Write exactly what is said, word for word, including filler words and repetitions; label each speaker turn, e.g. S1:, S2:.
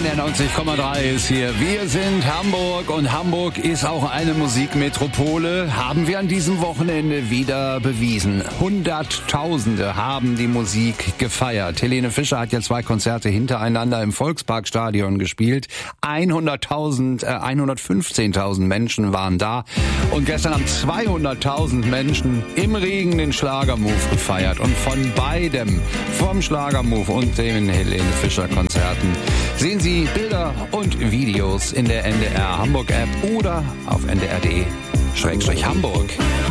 S1: N D R neunzig Komma drei ist hier. Wir sind Hamburg und Hamburg ist auch eine Musikmetropole. Haben wir an diesem Wochenende wieder bewiesen. Hunderttausende haben die Musik gefeiert. Helene Fischer hat ja zwei Konzerte hintereinander im Volksparkstadion gespielt. hunderttausend, äh, hundertfünfzehntausend Menschen waren da. Und gestern haben zweihunderttausend Menschen im Regen den Schlagermove gefeiert. Und von beidem, vom Schlagermove und den Helene Fischer Konzerten, sehen Sie Bilder und Videos in der N D R Hamburg App oder auf n d r punkt d e Schrägstrich Hamburg.